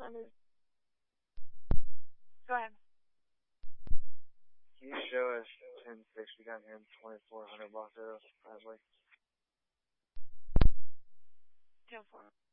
Go ahead. Can you show us 1060 down here in 2400 block 0, probably? 2-4.